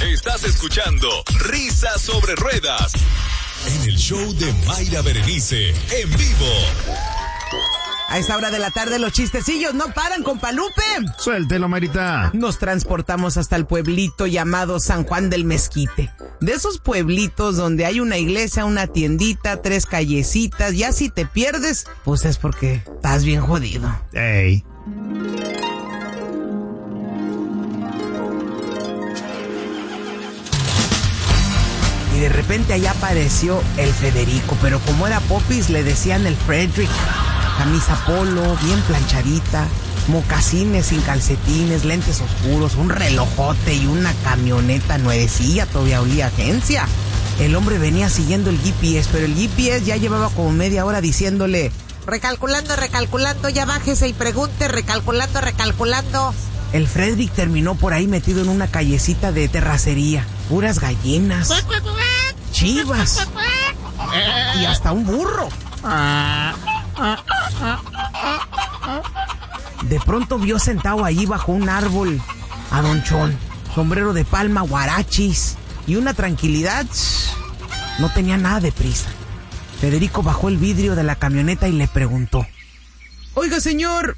Estás escuchando Risas sobre Ruedas en el show de Mayra Berenice en vivo. A esta hora de la tarde los chistecillos no paran, compa Lupe. Suéltelo, Marita. Nos transportamos hasta el pueblito llamado San Juan del Mezquite. De esos pueblitos donde hay una iglesia, una tiendita, 3 callecitas. Ya si te pierdes, pues es porque estás bien jodido. Ey. Y de repente allá apareció el Federico, pero como era popis le decían el Frederick. Camisa polo, bien planchadita, mocasines sin calcetines, lentes oscuros, un relojote y una camioneta nuevecilla, todavía olía a agencia. El hombre venía siguiendo el GPS, pero el GPS ya llevaba como media hora diciéndole: recalculando, ya bájese y pregunte, recalculando. El Frederick terminó por ahí metido en una callecita de terracería. Puras gallinas, chivas y hasta un burro. De pronto vio sentado allí bajo un árbol a Don Chon, sombrero de palma, guarachis y una tranquilidad. No tenía nada de prisa. Federico bajó el vidrio de la camioneta y le preguntó: oiga, señor,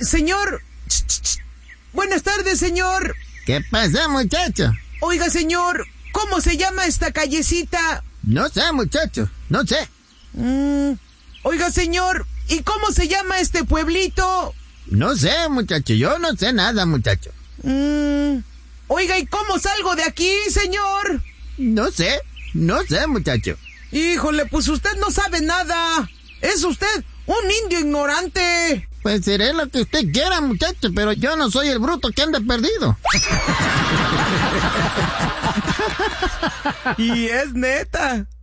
buenas tardes, señor. ¿Qué pasa, muchacho? Oiga, señor, ¿cómo se llama esta callecita? No sé, muchacho, no sé. Oiga, señor, ¿y cómo se llama este pueblito? No sé, muchacho, yo no sé nada, muchacho. Oiga, ¿y cómo salgo de aquí, señor? No sé, muchacho. Híjole, pues usted no sabe nada. Es usted un indio ignorante. Pues seré lo que usted quiera, muchacho, pero yo no soy el bruto que anda perdido. Y es neta.